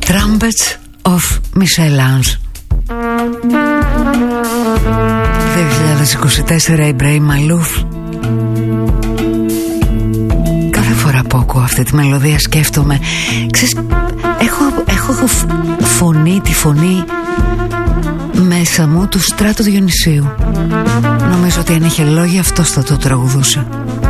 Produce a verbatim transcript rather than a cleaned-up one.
Trumpets of Michel Ange. δύο χιλιάδες είκοσι τέσσερα, Ιμπραήμ Μαλούφ. Κάθε φορά που ακούω αυτή τη μελωδία σκέφτομαι, ξέρεις, έχω, έχω φωνή, τη φωνή μέσα μου του Στράτου Διονυσίου. Νομίζω ότι αν είχε λόγια αυτός θα το τραγουδούσε.